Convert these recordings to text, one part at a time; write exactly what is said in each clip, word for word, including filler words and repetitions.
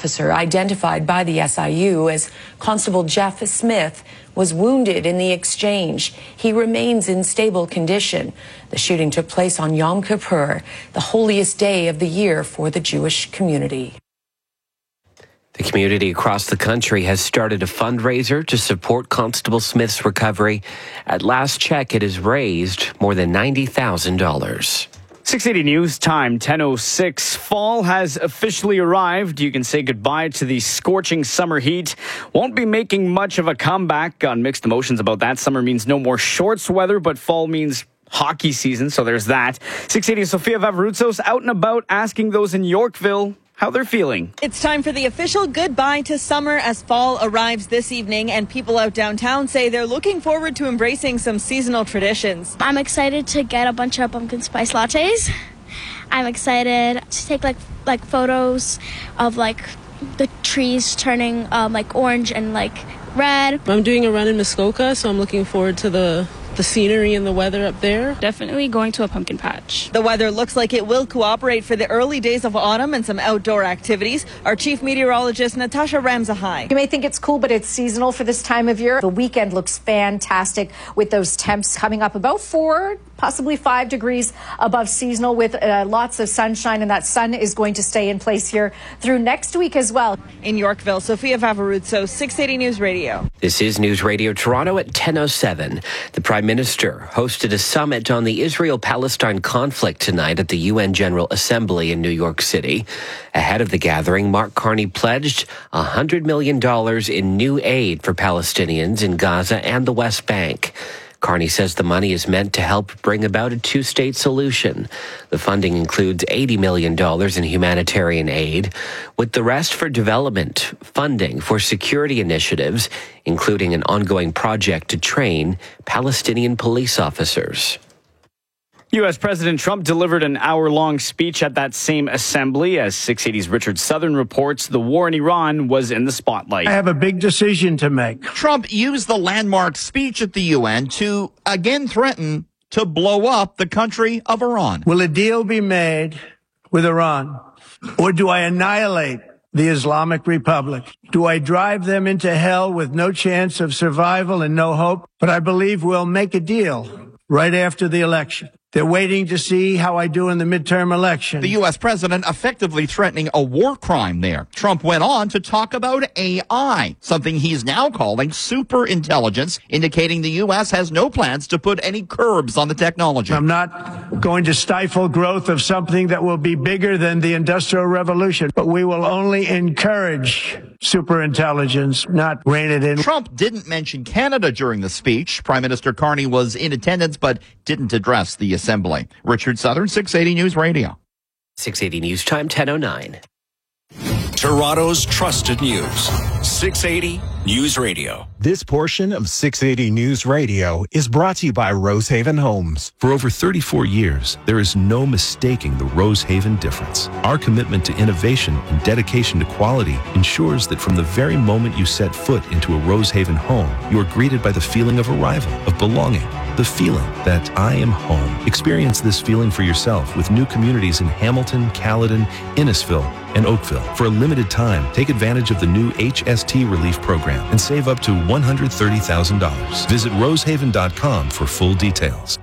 officer identified by the S I U as Constable Jeff Smith was wounded in the exchange. He remains in stable condition. The shooting took place on Yom Kippur, the holiest day of the year for the Jewish community. The community across the country has started a fundraiser to support Constable Smith's recovery. At last check, it has raised more than ninety thousand dollars. six eighty News Time, ten oh six. Fall has officially arrived. You can say goodbye to the scorching summer heat. Won't be making much of a comeback. Got mixed emotions about that. Summer means no more shorts weather, but fall means hockey season, so there's that. six eighty Sofia Vavrutsos out and about asking those in Yorkville how they're feeling. It's time for the official goodbye to summer as fall arrives this evening, and people out downtown say they're looking forward to embracing some seasonal traditions. I'm excited to get a bunch of pumpkin spice lattes. I'm excited to take like like photos of like the trees turning um, like orange and like red. I'm doing a run in Muskoka, so I'm looking forward to the the scenery and the weather up there. Definitely going to a pumpkin patch. The weather looks like it will cooperate for the early days of autumn and some outdoor activities. Our chief meteorologist, Natasha Ramzahai. You may think it's cool, but it's seasonal for this time of year. The weekend looks fantastic with those temps coming up about four, possibly five degrees above seasonal with uh, lots of sunshine, and that sun is going to stay in place here through next week as well. In Yorkville, Sofia Vavrutsos, six eighty News Radio. This is News Radio Toronto at ten oh seven. The Prime Minister hosted a summit on the Israel-Palestine conflict tonight at the U N General Assembly in New York City. Ahead of the gathering, Mark Carney pledged one hundred million dollars in new aid for Palestinians in Gaza and the West Bank. Carney says the money is meant to help bring about a two-state solution. The funding includes eighty million dollars in humanitarian aid, with the rest for development, funding for security initiatives, including an ongoing project to train Palestinian police officers. U S President Trump delivered an hour-long speech at that same assembly. As six eighty's Richard Southern reports, the war in Iran was in the spotlight. I have a big decision to make. Trump used the landmark speech at the U N to again threaten to blow up the country of Iran. Will a deal be made with Iran, or do I annihilate the Islamic Republic? Do I drive them into hell with no chance of survival and no hope? But I believe we'll make a deal right after the election. They're waiting to see how I do in the midterm election. The U S president effectively threatening a war crime there. Trump went on to talk about A I, something he's now calling super intelligence, indicating the U S has no plans to put any curbs on the technology. I'm not going to stifle growth of something that will be bigger than the Industrial Revolution, but we will only encourage super intelligence, not rein it in. Trump didn't mention Canada during the speech. Prime Minister Carney was in attendance, but didn't address the assembly. Richard Southern, six eighty News Radio. six eighty News Time, ten oh nine. Toronto's trusted news. six eighty News Radio. This portion of six eighty News Radio is brought to you by Rosehaven Homes. For over thirty-four years, there is no mistaking the Rosehaven difference. Our commitment to innovation and dedication to quality ensures that from the very moment you set foot into a Rosehaven home, you are greeted by the feeling of arrival, of belonging, the feeling that I am home. Experience this feeling for yourself with new communities in Hamilton, Caledon, Innisfil, and Oakville. For a limited time, take advantage of the new H S T Relief Program and save up to one hundred thirty thousand dollars. Visit rosehaven dot com for full details.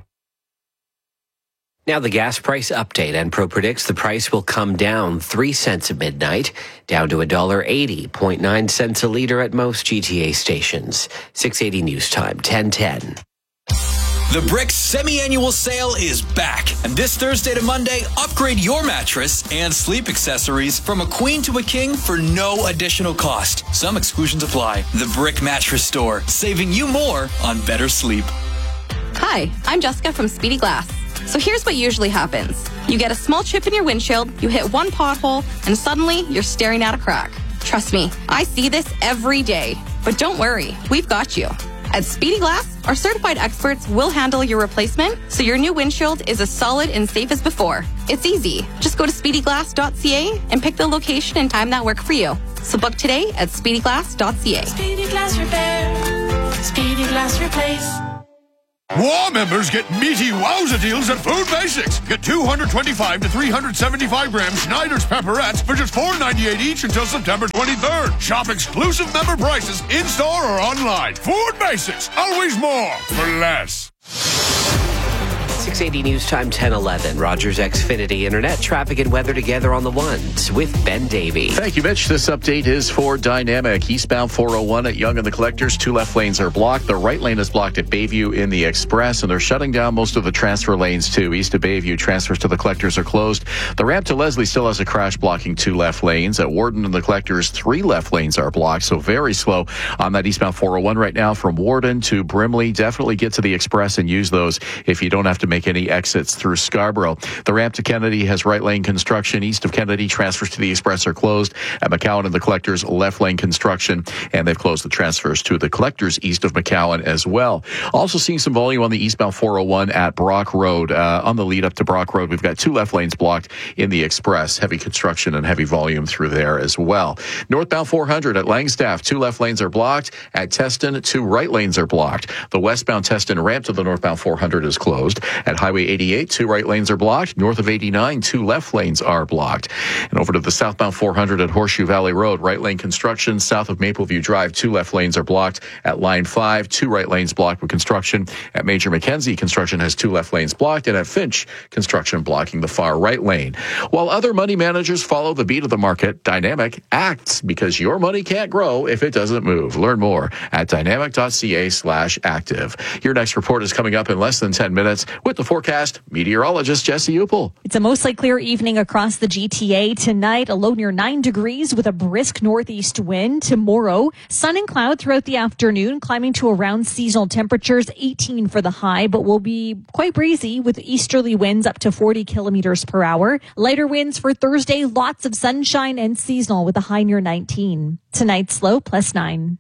Now the gas price update. Enpro predicts the price will come down three cents at midnight, down to one dollar eighty, zero point nine cents a litre at most G T A stations. six eighty News Time, ten ten. The Bricks semi-annual sale is back. And this Thursday to Monday, upgrade your mattress and sleep accessories from a queen to a king for no additional cost. Some exclusions apply. The Brick Mattress Store, saving you more on better sleep. Hi, I'm Jessica from Speedy Glass. So here's what usually happens. You get a small chip in your windshield, you hit one pothole, and suddenly you're staring at a crack. Trust me, I see this every day. But don't worry, we've got you. At Speedy Glass, our certified experts will handle your replacement so your new windshield is as solid and safe as before. It's easy. Just go to speedy glass dot c a and pick the location and time that work for you. So book today at speedy glass dot c a. Speedy Glass Repair. Speedy Glass Replace. War members get meaty wowza deals at Food Basics. Get two hundred twenty-five to three hundred seventy-five gram Schneider's pepperettes for just four dollars and ninety-eight cents each until September twenty-third. Shop exclusive member prices in-store or online. Food Basics. Always more for less. six eighty News Time, ten eleven. Rogers Xfinity Internet, traffic and weather together on the ones with Ben Davey. Thank you, Mitch. This update is for Dynamic. Eastbound four oh one at Yonge and the Collectors. Two left lanes are blocked. The right lane is blocked at Bayview in the Express, and they're shutting down most of the transfer lanes, too. East of Bayview, transfers to the Collectors are closed. The ramp to Leslie still has a crash blocking two left lanes. At Warden and the Collectors, three left lanes are blocked, so very slow on that eastbound four oh one right now from Warden to Brimley. Definitely get to the Express and use those if you don't have to make any exits through Scarborough. The ramp to Kennedy has right lane construction. East of Kennedy, transfers to the Express are closed. At McCowan and the Collectors, left lane construction, and they've closed the transfers to the Collectors east of McCowan as well. Also seeing some volume on the eastbound four oh one at Brock Road. Uh, on the lead up to Brock Road, we've got two left lanes blocked in the Express. Heavy construction and heavy volume through there as well. Northbound four hundred at Langstaff, two left lanes are blocked. At Teston, two right lanes are blocked. The westbound Teston ramp to the northbound four hundred is closed. At Highway eighty-eight, two right lanes are blocked. North of eighty-nine, two left lanes are blocked. And over to the southbound four hundred at Horseshoe Valley Road, right lane construction. South of Mapleview Drive, two left lanes are blocked. At Line five, two right lanes blocked with construction. At Major Mackenzie, construction has two left lanes blocked. And at Finch, construction blocking the far right lane. While other money managers follow the beat of the market, Dynamic acts because your money can't grow if it doesn't move. Learn more at dynamic.ca slash active. Your next report is coming up in less than ten minutes with the forecast. Meteorologist Jesse Upel. It's a mostly clear evening across the G T A tonight. A low near nine degrees with a brisk northeast wind. Tomorrow, sun and cloud throughout the afternoon, climbing to around seasonal temperatures, eighteen for the high, but will be quite breezy with easterly winds up to forty kilometers per hour. Lighter winds for Thursday, lots of sunshine and seasonal with a high near nineteen. Tonight's low plus nine.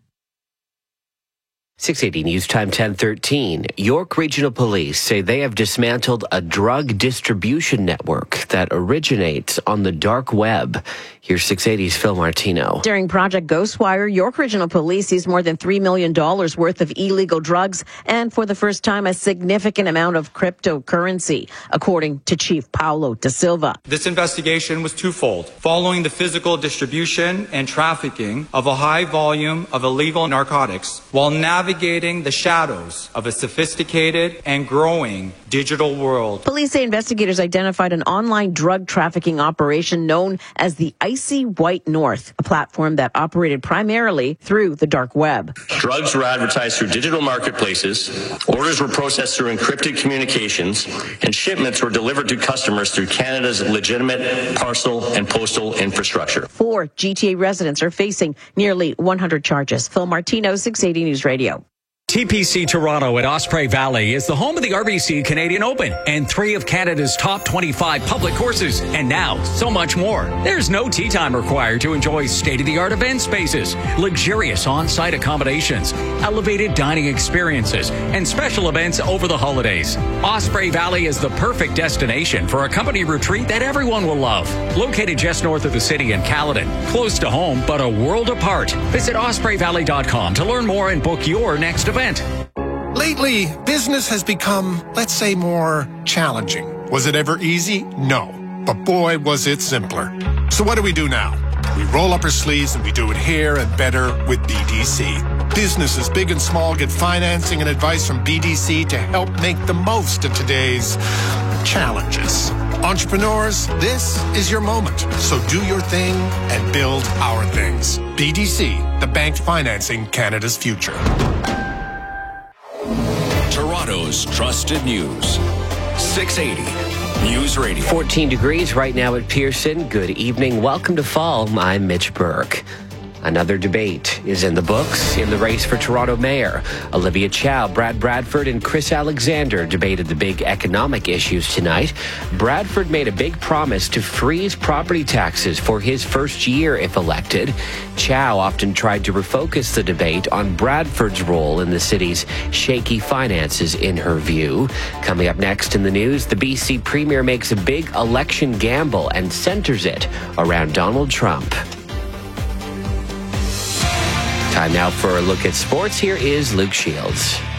six eighty News Time, ten thirteen. York Regional Police say they have dismantled a drug distribution network that originates on the dark web. Here's six eighty's Phil Martino. During Project Ghostwire, York Regional Police seized more than three million dollars worth of illegal drugs and, for the first time, a significant amount of cryptocurrency, according to Chief Paulo Da Silva. This investigation was twofold. Following the physical distribution and trafficking of a high volume of illegal narcotics while navigating the shadows of a sophisticated and growing digital world. Police say investigators identified an online drug trafficking operation known as the Icy White North, a platform that operated primarily through the dark web. Drugs were advertised through digital marketplaces, orders were processed through encrypted communications, and shipments were delivered to customers through Canada's legitimate parcel and postal infrastructure. Four G T A residents are facing nearly one hundred charges. Phil Martino, six eighty News Radio. T P C Toronto at Osprey Valley is the home of the R B C Canadian Open and three of Canada's top twenty-five public courses. And now, so much more. There's no tee time required to enjoy state-of-the-art event spaces, luxurious on-site accommodations, elevated dining experiences, and special events over the holidays. Osprey Valley is the perfect destination for a company retreat that everyone will love. Located just north of the city in Caledon, close to home, but a world apart. Visit osprey valley dot com to learn more and book your next event. Lately, business has become, let's say, more challenging. Was it ever easy? No. But boy, was it simpler. So what do we do now? We roll up our sleeves and we do it here and better with B D C. Businesses big and small get financing and advice from B D C to help make the most of today's challenges. Entrepreneurs, this is your moment. So do your thing and build our things. B D C, the bank financing Canada's future. Toronto's trusted news. six eighty News Radio. fourteen degrees right now at Pearson. Good evening. Welcome to fall. I'm Mitch Burke. Another debate is in the books in the race for Toronto mayor. Olivia Chow, Brad Bradford, and Chris Alexander debated the big economic issues tonight. Bradford made a big promise to freeze property taxes for his first year if elected. Chow often tried to refocus the debate on Bradford's role in the city's shaky finances, in her view. Coming up next in the news, the B C Premier makes a big election gamble and centers it around Donald Trump. Time now for a look at sports. Here is Luke Shields.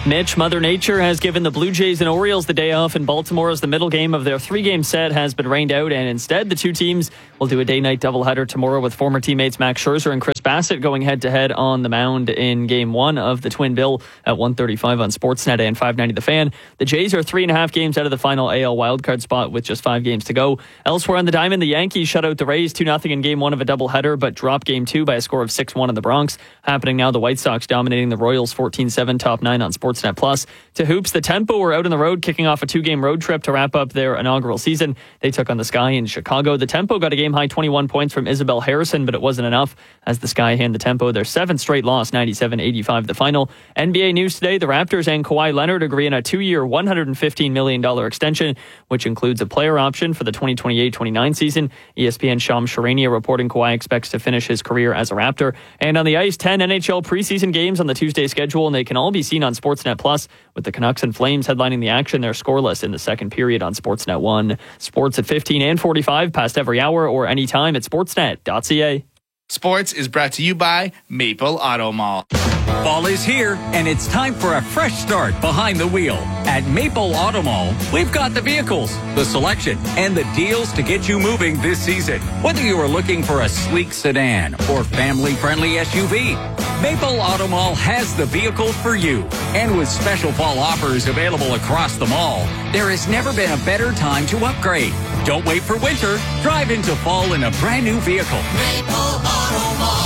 Mitch, Mother Nature has given the Blue Jays and Orioles the day off in Baltimore as the middle game of their three-game set has been rained out, and instead the two teams will do a day-night doubleheader tomorrow with former teammates Max Scherzer and Chris Bassett going head-to-head on the mound in Game one of the Twin Bill at one thirty-five on Sportsnet and five ninety The Fan. The Jays are three and a half games out of the final A L wildcard spot with just five games to go. Elsewhere on the diamond, the Yankees shut out the Rays two nothing in Game one of a doubleheader, but dropped Game two by a score of six one in the Bronx. Happening now, the White Sox dominating the Royals fourteen seven, top nine on Sportsnet Plus. To hoops, the Tempo were out on the road, kicking off a two-game road trip to wrap up their inaugural season. They took on the Sky in Chicago. The Tempo got a game-high twenty-one points from Isabel Harrison, but it wasn't enough as the Sky hand the Tempo their seventh straight loss, ninety-seven eighty-five the final. N B A news today, the Raptors and Kawhi Leonard agree on a two-year, one hundred fifteen million dollars extension, which includes a player option for the twenty twenty-eight twenty-nine season. E S P N Shams Charania reporting Kawhi expects to finish his career as a Raptor. And on the ice, ten N H L preseason games on the Tuesday schedule, and they can all be seen on Sportsnet Plus, with the Canucks and Flames headlining the action. They're scoreless in the second period on Sportsnet one. Sports at fifteen and forty-five, past every hour or anytime at sportsnet dot c a. Sports is brought to you by Maple Auto Mall. Fall is here, and it's time for a fresh start behind the wheel. At Maple Auto Mall, we've got the vehicles, the selection, and the deals to get you moving this season. Whether you are looking for a sleek sedan or family-friendly S U V, Maple Auto Mall has the vehicle for you. And with special fall offers available across the mall, there has never been a better time to upgrade. Don't wait for winter. Drive into fall in a brand new vehicle. Maple Auto Mall.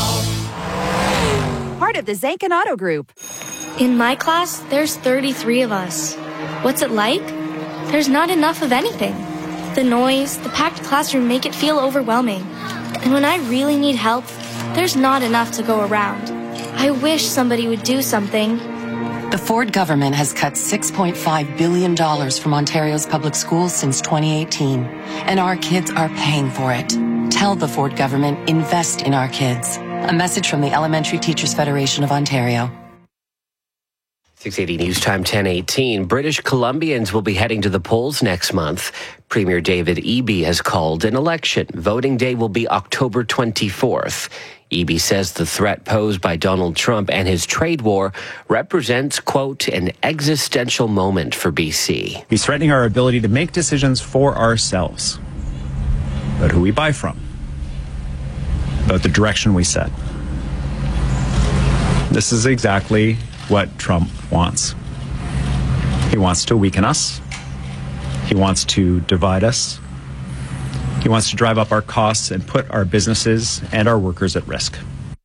Part of the Zankin Auto Group. In my class, there's thirty-three of us. What's it like? There's not enough of anything. The noise, the packed classroom make it feel overwhelming. And when I really need help, there's not enough to go around. I wish somebody would do something. The Ford government has cut six point five billion dollars from Ontario's public schools since twenty eighteen, and our kids are paying for it. Tell the Ford government, invest in our kids. A message from the Elementary Teachers Federation of Ontario. six eighty News Time, ten eighteen. British Columbians will be heading to the polls next month. Premier David Eby has called an election. Voting day will be October twenty-fourth. Eby says the threat posed by Donald Trump and his trade war represents, quote, an existential moment for B C. He's threatening our ability to make decisions for ourselves about who we buy from, about the direction we set. This is exactly what Trump wants. He wants to weaken us. He wants to divide us. He wants to drive up our costs and put our businesses and our workers at risk.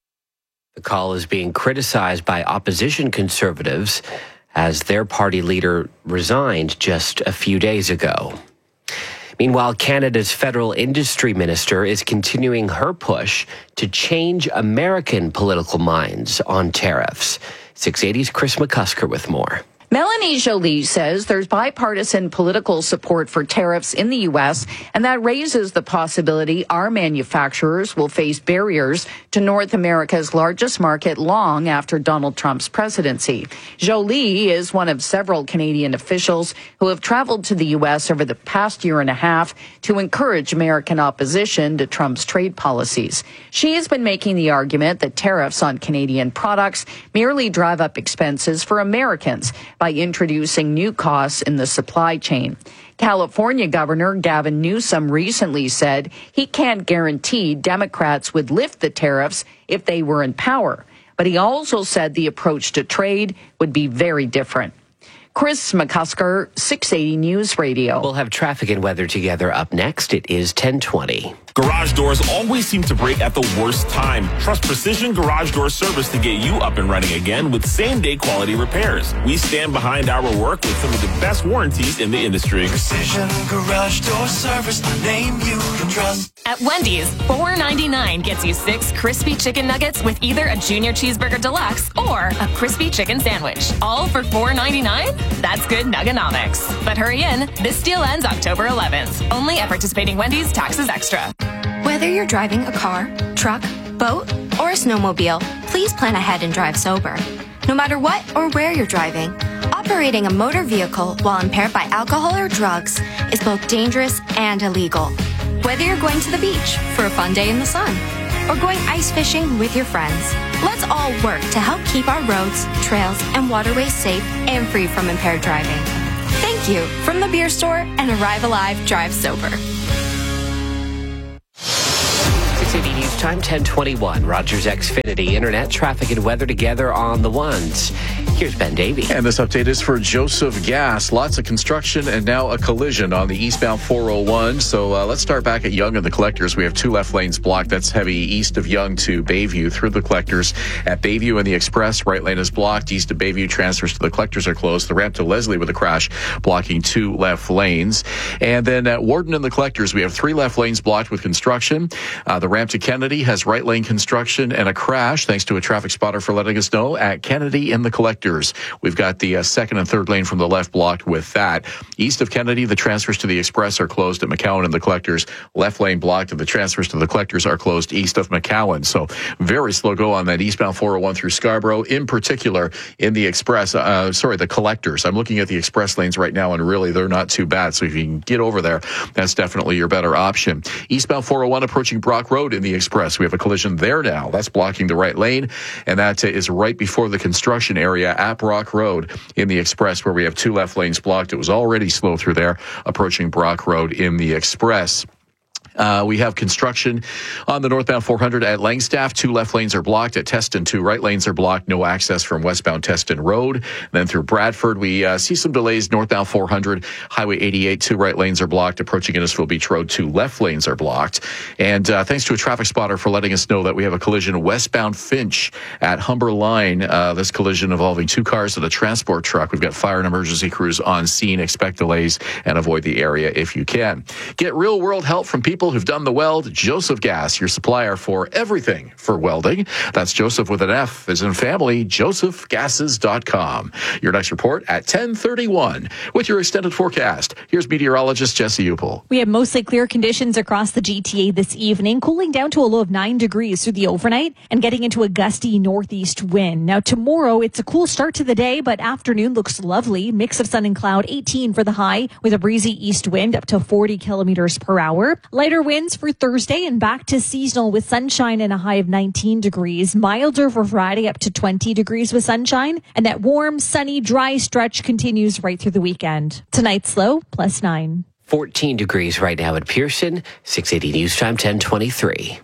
The call is being criticized by opposition conservatives as their party leader resigned just a few days ago. Meanwhile, Canada's federal industry minister is continuing her push to change American political minds on tariffs. six eighty's Chris McCusker with more. Melanie Joly says there's bipartisan political support for tariffs in the U S, and that raises the possibility our manufacturers will face barriers to North America's largest market long after Donald Trump's presidency. Joly is one of several Canadian officials who have traveled to the U S over the past year and a half to encourage American opposition to Trump's trade policies. She has been making the argument that tariffs on Canadian products merely drive up expenses for Americans by introducing new costs in the supply chain. California Governor Gavin Newsom recently said he can't guarantee Democrats would lift the tariffs if they were in power, but he also said the approach to trade would be very different. Chris McCusker, six eighty News Radio. We'll have traffic and weather together up next. It is ten twenty. Garage doors always seem to break at the worst time. Trust Precision Garage Door Service to get you up and running again with same-day quality repairs. We stand behind our work with some of the best warranties in the industry. Precision Garage Door Service, the name you can trust. At Wendy's, four ninety-nine gets you six crispy chicken nuggets with either a Junior Cheeseburger Deluxe or a crispy chicken sandwich. All for four ninety-nine? That's good Nuggonomics. But hurry in, this deal ends October eleventh. Only at participating Wendy's, taxes extra. Whether you're driving a car, truck, boat, or a snowmobile, please plan ahead and drive sober. No matter what or where you're driving, operating a motor vehicle while impaired by alcohol or drugs is both dangerous and illegal. Whether you're going to the beach for a fun day in the sun or going ice fishing with your friends. Let's all work to help keep our roads, trails, and waterways safe and free from impaired driving. Thank you from the Beer Store and Arrive Alive, Drive Sober. six eighty News Time, ten twenty-one. Rogers Xfinity, internet, traffic, and weather together on the ones. Here's Ben Davey. And this update is for Joseph Gas. Lots of construction and now a collision on the eastbound four oh one. So uh, let's start back at Yonge and the Collectors. We have two left lanes blocked. That's heavy east of Yonge to Bayview through the Collectors. At Bayview and the Express, right lane is blocked. East of Bayview, transfers to the Collectors are closed. The ramp to Leslie with a crash, blocking two left lanes. And then at Warden and the Collectors, we have three left lanes blocked with construction. Uh, the ramp to Kennedy has right lane construction and a crash, thanks to a traffic spotter for letting us know. At Kennedy and the Collectors, we've got the uh, second and third lane from the left blocked with that. East of Kennedy, the transfers to the Express are closed at McCowan and the Collectors. Left lane blocked, and the transfers to the Collectors are closed east of McCowan. So very slow go on that eastbound four oh one through Scarborough, in particular in the Express, uh, sorry, the Collectors. I'm looking at the Express lanes right now, and really they're not too bad. So if you can get over there, that's definitely your better option. Eastbound four oh one approaching Brock Road in the Express. We have a collision there now. That's blocking the right lane, and that is right before the construction area at Brock Road in the Express, where we have two left lanes blocked. It was already slow through there approaching Brock Road in the Express. Uh, we have construction on the northbound four hundred at Langstaff. Two left lanes are blocked. At Teston, two right lanes are blocked. No access from westbound Teston Road. Then through Bradford, we uh, see some delays. Northbound four hundred, Highway eighty-eight, two right lanes are blocked. Approaching Innisfil Beach Road, two left lanes are blocked. And uh, thanks to a traffic spotter for letting us know that we have a collision westbound Finch at Humber Line. Uh, this collision involving two cars and a transport truck. We've got fire and emergency crews on scene. Expect delays and avoid the area if you can. Get real world help from people who've done the weld. Joseph Gas, your supplier for everything for welding. That's Joseph with an F as in family, joseph gases dot com. Your next report at ten thirty-one. With your extended forecast, here's meteorologist Jesse Upel. We have mostly clear conditions across the G T A this evening, cooling down to a low of nine degrees through the overnight and getting into a gusty northeast wind. Now tomorrow, it's a cool start to the day, but afternoon looks lovely. Mix of sun and cloud, eighteen for the high with a breezy east wind up to forty kilometers per hour. Lighter winds for Thursday and back to seasonal with sunshine and a high of nineteen degrees. Milder for Friday up to twenty degrees with sunshine. And that warm, sunny, dry stretch continues right through the weekend. Tonight's low, plus nine. fourteen degrees right now at Pearson. six eighty News Time, ten twenty-three.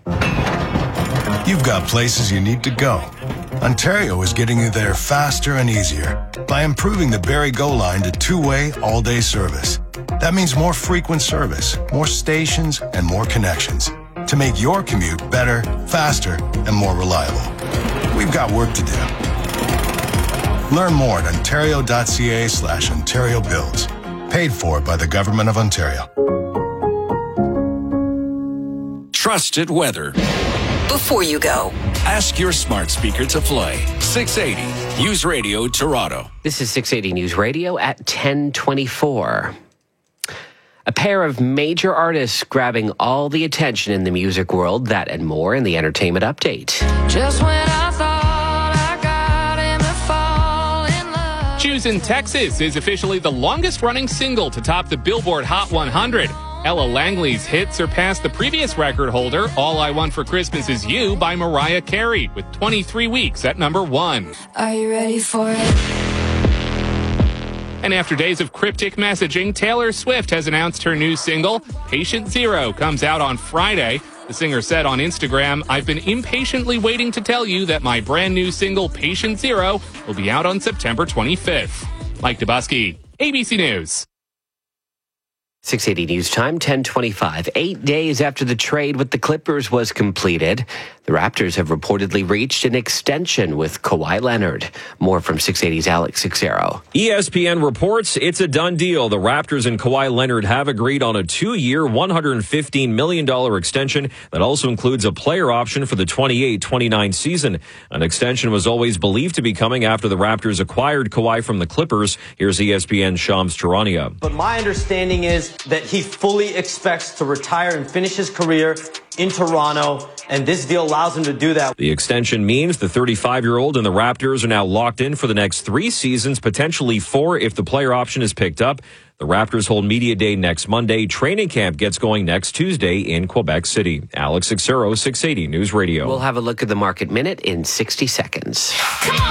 You've got places you need to go. Ontario is getting you there faster and easier by improving the Barrie Go line to two-way all-day service. That means more frequent service, more stations, and more connections to make your commute better, faster, and more reliable. We've got work to do. Learn more at ontario.ca slash Ontario Builds. Paid for by the Government of Ontario. Trusted weather. Before you go, ask your smart speaker to play six eighty News Radio Toronto. This is six eighty News Radio at ten twenty-four. A pair of major artists grabbing all the attention in the music world. That and more in the entertainment update. Just when I thought I got him to fall in love. Choosing Texas is officially the longest running single to top the Billboard Hot one hundred. Ella Langley's hit surpassed the previous record holder, All I Want for Christmas Is You by Mariah Carey, with twenty-three weeks at number one. Are you ready for it? And after days of cryptic messaging, Taylor Swift has announced her new single, Patient Zero, comes out on Friday. The singer said on Instagram, I've been impatiently waiting to tell you that my brand new single, Patient Zero, will be out on September twenty-fifth. Mike Dubusky, A B C News. six eighty News Time, ten twenty-five. Eight days after the trade with the Clippers was completed, the Raptors have reportedly reached an extension with Kawhi Leonard. More from six eighty's Alex Sixero. E S P N reports it's a done deal. The Raptors and Kawhi Leonard have agreed on a two-year, one hundred fifteen million dollars extension that also includes a player option for the twenty-eight twenty-nine season. An extension was always believed to be coming after the Raptors acquired Kawhi from the Clippers. Here's E S P N's Shams Charania. But my understanding is that he fully expects to retire and finish his career in Toronto, and this deal allows him to do that. The extension means the thirty-five-year-old and the Raptors are now locked in for the next three seasons, potentially four if the player option is picked up. The Raptors hold Media Day next Monday. Training camp gets going next Tuesday in Quebec City. Alex Xero, six eighty News Radio. We'll have a look at the market minute in sixty seconds.